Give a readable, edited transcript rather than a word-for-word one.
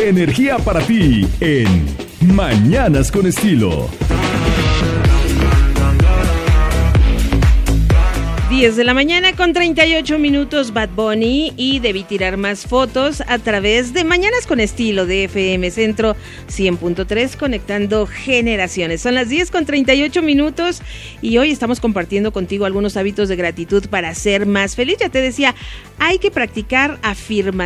de energía para ti en Mañanas con Estilo. 10 de la mañana con 38 minutos, Bad Bunny y Debí Tirar Más Fotos a través de Mañanas con Estilo de FM Centro 100.3, conectando generaciones. Son las 10 con 38 minutos y hoy estamos compartiendo contigo algunos hábitos de gratitud para ser más feliz. Ya te decía, hay que practicar afirmaciones.